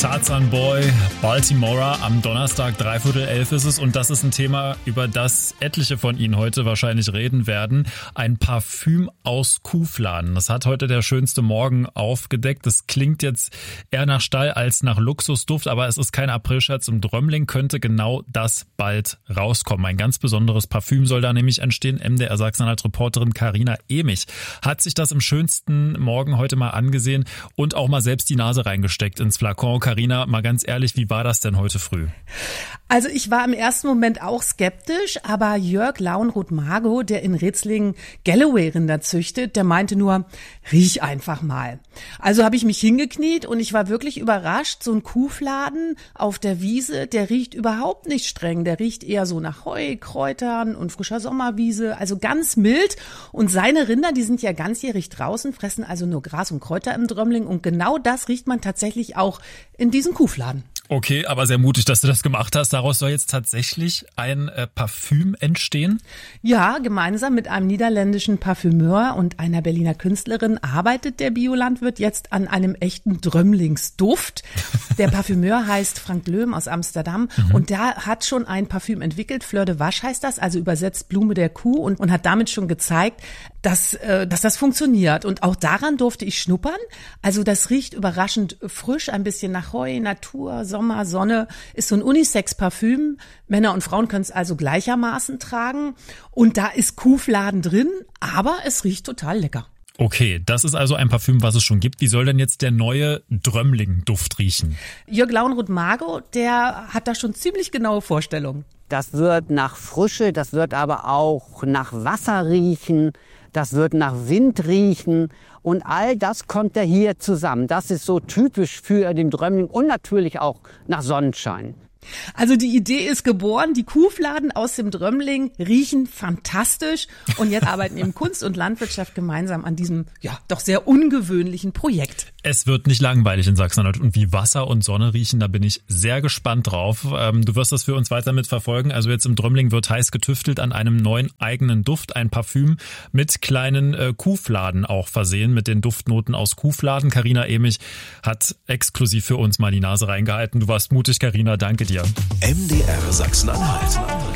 Tarzan Boy, Baltimora, am Donnerstag 11:45 ist es und das ist ein Thema, über das etliche von Ihnen heute wahrscheinlich reden werden. Ein Parfüm aus Kuhfladen. Das hat heute der schönste Morgen aufgedeckt. Das klingt jetzt eher nach Stall als nach Luxusduft, aber es ist kein Aprilscherz. Im Drömling könnte genau das bald rauskommen. Ein ganz besonderes Parfüm soll da nämlich entstehen. MDR Sachsen-Anhalt-Reporterin Carina Emich hat sich das im schönsten Morgen heute mal angesehen und auch mal selbst die Nase reingesteckt ins Flakon. Carina, mal ganz ehrlich, wie war das denn heute früh? Also ich war im ersten Moment auch skeptisch, aber Jörg Launroth-Margo, der in Ritzling Galloway-Rinder züchtet, der meinte nur, riech einfach mal. Also habe ich mich hingekniet und ich war wirklich überrascht. So ein Kuhfladen auf der Wiese, der riecht überhaupt nicht streng. Der riecht eher so nach Heu, Kräutern und frischer Sommerwiese, also ganz mild. Und seine Rinder, die sind ja ganzjährig draußen, fressen also nur Gras und Kräuter im Drömling. Und genau das riecht man tatsächlich auch in diesem Kuhfladen. Okay, aber sehr mutig, dass du das gemacht hast. Daraus soll jetzt tatsächlich ein Parfüm entstehen? Ja, gemeinsam mit einem niederländischen Parfümeur und einer Berliner Künstlerin arbeitet der Biolandwirt jetzt an einem echten Drömlingsduft. Der Parfümeur heißt Frank Löhm aus Amsterdam und der hat schon ein Parfüm entwickelt. Fleur de Vache heißt das, also übersetzt Blume der Kuh und hat damit schon gezeigt, dass das funktioniert. Und auch daran durfte ich schnuppern. Also das riecht überraschend frisch, ein bisschen nach Heu, Natur, Sommer, Sonne. Ist so ein Unisex-Parfüm. Männer und Frauen können es also gleichermaßen tragen. Und da ist Kuhfladen drin, aber es riecht total lecker. Okay, das ist also ein Parfüm, was es schon gibt. Wie soll denn jetzt der neue Drömling-Duft riechen? Jörg Launroth-Margo, der hat da schon ziemlich genaue Vorstellungen. Das wird nach Frische, das wird aber auch nach Wasser riechen, das wird nach Wind riechen und all das kommt da hier zusammen. Das ist so typisch für den Drömling und natürlich auch nach Sonnenschein. Also die Idee ist geboren, die Kuhfladen aus dem Drömling riechen fantastisch und jetzt arbeiten eben Kunst und Landwirtschaft gemeinsam an diesem, ja, doch sehr ungewöhnlichen Projekt. Es wird nicht langweilig in Sachsen-Anhalt und wie Wasser und Sonne riechen, da bin ich sehr gespannt drauf. Du wirst das für uns weiter mit verfolgen. Also jetzt im Drömling wird heiß getüftelt an einem neuen eigenen Duft, ein Parfüm mit kleinen Kuhfladen auch versehen, mit den Duftnoten aus Kuhfladen. Carina Emich hat exklusiv für uns mal die Nase reingehalten. Du warst mutig, Carina, danke dir. MDR Sachsen-Anhalt.